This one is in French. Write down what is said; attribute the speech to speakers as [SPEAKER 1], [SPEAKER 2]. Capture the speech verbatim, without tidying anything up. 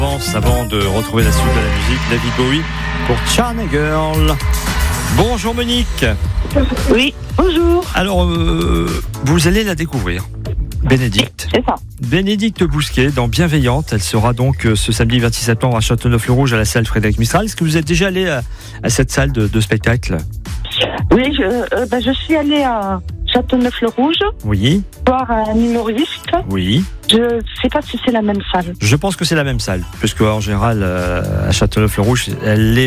[SPEAKER 1] Avant de retrouver la suite de la musique, David Bowie pour China Girl. Bonjour Monique.
[SPEAKER 2] Oui, bonjour.
[SPEAKER 1] Alors, euh, vous allez la découvrir. Bénédicte.
[SPEAKER 2] C'est ça.
[SPEAKER 1] Bénédicte Bousquet dans Bienveillante. Elle sera donc euh, ce samedi vingt-six septembre à Châteauneuf-le-Rouge à la salle Frédéric Mistral. Est-ce que vous êtes déjà allé à, à cette salle de, de spectacle ?
[SPEAKER 2] Oui, je, euh, ben, je suis allée à Châteauneuf-le-Rouge
[SPEAKER 1] Oui.
[SPEAKER 2] voir un humoriste.
[SPEAKER 1] Oui.
[SPEAKER 2] Je ne sais pas si c'est la même salle.
[SPEAKER 1] Je pense que c'est la même salle, puisque en général, euh, à Châteauneuf-le-Rouge, elle est